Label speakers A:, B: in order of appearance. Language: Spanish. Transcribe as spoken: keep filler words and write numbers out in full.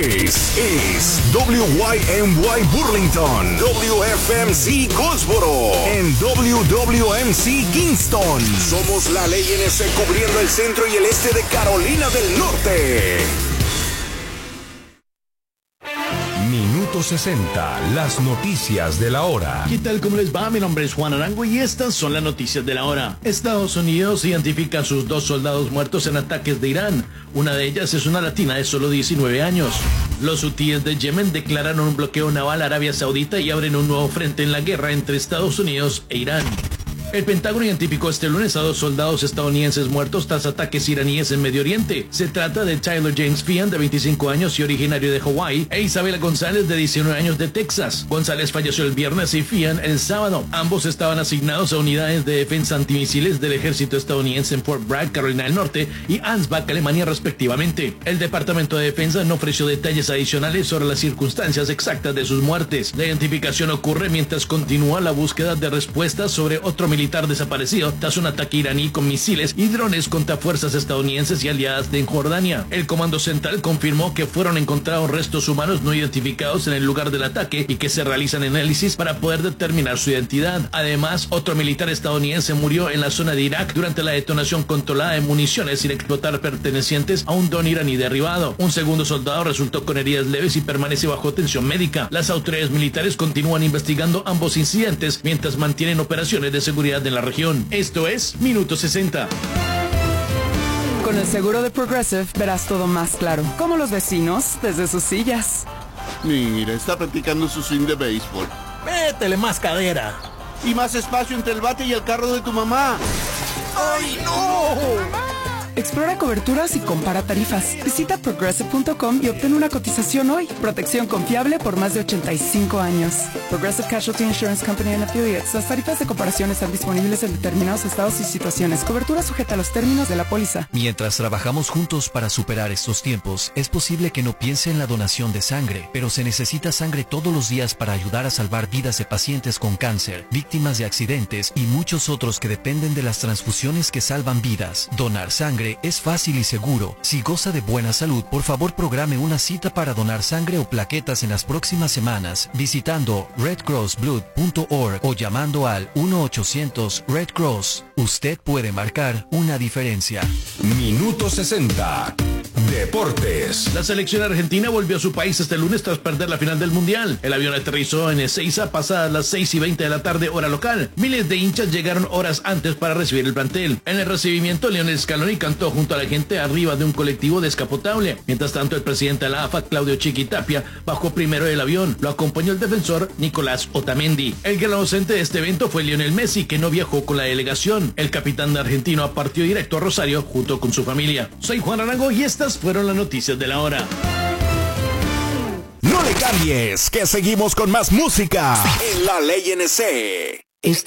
A: es, es W Y M Y Burlington, W F M C Goldsboro, en W W M C Kingston. Somos la ley N C cubriendo el centro y el este de Carolina del Norte. Minuto sesenta, las noticias de la hora.
B: ¿Qué tal? ¿Cómo les va? Mi nombre es Juan Arango y estas son las noticias de la hora. Estados Unidos identifica a sus dos soldados muertos en ataques de Irán. Una de ellas es una latina de solo diecinueve años. Los hutíes de Yemen declararon un bloqueo naval a Arabia Saudita y abren un nuevo frente en la guerra entre Estados Unidos e Irán. El Pentágono identificó este lunes a dos soldados estadounidenses muertos tras ataques iraníes en Medio Oriente. Se trata de Tyler James Feehan, de veinticinco años y originario de Hawái, e Isabela González, de diecinueve años, de Texas. González falleció el viernes y Feehan el sábado. Ambos estaban asignados a unidades de defensa antimisiles del ejército estadounidense en Fort Bragg, Carolina del Norte, y Ansbach, Alemania, respectivamente. El Departamento de Defensa no ofreció detalles adicionales sobre las circunstancias exactas de sus muertes. La identificación ocurre mientras continúa la búsqueda de respuestas sobre otro militar desaparecido tras un ataque iraní con misiles y drones contra fuerzas estadounidenses y aliadas de Jordania. El Comando Central confirmó que fueron encontrados restos humanos no identificados en el lugar del ataque y que se realizan análisis para poder determinar su identidad. Además, otro militar estadounidense murió en la zona de Irak durante la detonación controlada de municiones sin explotar pertenecientes a un dron iraní derribado. Un segundo soldado resultó con heridas leves y permanece bajo atención médica. Las autoridades militares continúan investigando ambos incidentes mientras mantienen operaciones de seguridad de la región. Esto es Minuto sesenta.
C: Con el seguro de Progressive verás todo más claro, como los vecinos desde sus sillas.
D: Mira, está practicando su swing de béisbol.
E: Métele más cadera.
D: Y más espacio entre el bate y el carro de tu mamá.
E: ¡Ay, no!
C: Explora coberturas y compara tarifas. Visita progressive punto com y obtén una cotización hoy. Protección confiable por más de ochenta y cinco años. Progressive Casualty Insurance Company and Affiliates. Las tarifas de comparación están disponibles en determinados estados y situaciones. Cobertura sujeta a los términos de la póliza.
F: Mientras trabajamos juntos para superar estos tiempos, es posible que no piense en la donación de sangre, pero se necesita sangre todos los días para ayudar a salvar vidas de pacientes con cáncer, víctimas de accidentes y muchos otros que dependen de las transfusiones que salvan vidas. Donar sangre es fácil y seguro. Si goza de buena salud, por favor programe una cita para donar sangre o plaquetas en las próximas semanas visitando red cross blood punto org o llamando al uno ochocientos red cross. Usted puede marcar una diferencia.
A: Minuto sesenta. Deportes.
B: La selección argentina volvió a su país este lunes tras perder la final del Mundial. El avión aterrizó en Ezeiza pasadas las seis y veinte de la tarde, hora local. Miles de hinchas llegaron horas antes para recibir el plantel. En el recibimiento, Lionel Scaloni cantó junto a la gente arriba de un colectivo descapotable. Mientras tanto, el presidente de la A F A, Claudio Chiqui Tapia, bajó primero del avión. Lo acompañó el defensor Nicolás Otamendi. El gran ausente de este evento fue Lionel Messi, que no viajó con la delegación. El capitán argentino partió directo a Rosario junto con su familia. Soy Juan Arango y estas fueron las noticias de la hora.
A: No le cambies, que seguimos con más música en La Ley N C.